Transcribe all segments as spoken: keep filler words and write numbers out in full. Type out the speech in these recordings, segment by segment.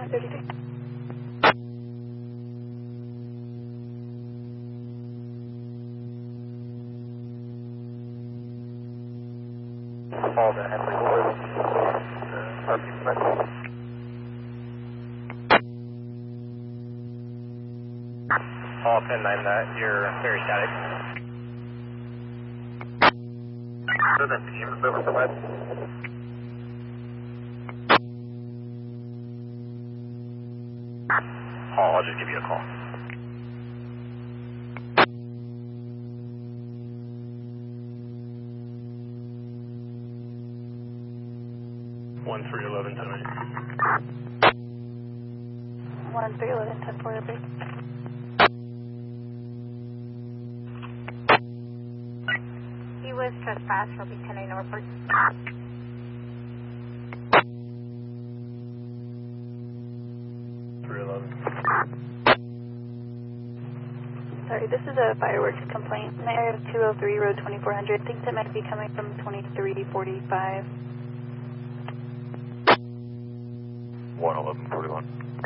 twenty-one thirty-three. All the Henry Ward, uh, R P Smith. All ten nine that, you're very static. So that's the unit over the west. Paul, I'll just give you a call. one three eleven ten eight. one three eleven ten four three. He was trespassed, he'll be ten eight Norfolk. three eleven. Sorry, this is a fireworks complaint in the area of two oh three Road twenty-four hundred. I think that might be coming from twenty-three forty-five. one eleven forty-one.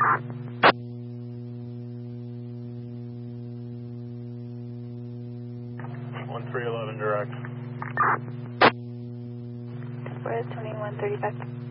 one three eleven direct. Where's twenty-one thirty-five?